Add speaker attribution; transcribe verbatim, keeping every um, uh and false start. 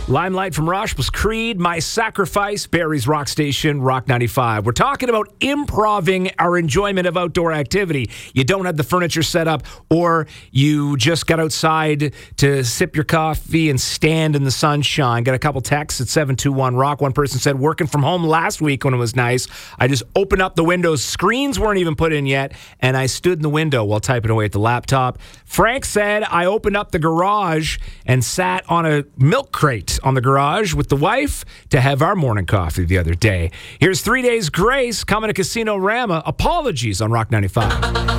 Speaker 1: Limelight from Rush was Creed, My Sacrifice, Barry's Rock Station, Rock ninety-five. We're talking about improving our enjoyment of outdoor activity. You don't have the furniture set up, or you just got outside to sip your coffee and stand in the sunshine. Got a couple texts at seven two one rock. One person said, working from home last week when it was nice, I just opened up the windows. Screens weren't even put in yet, and I stood in the window while typing away at the laptop. Frank said, I opened up the garage and sat on a milk crate on the garage with the wife to have our morning coffee the other day. Here's Three Days Grace coming to Casino Rama. Apologies on Rock ninety-five.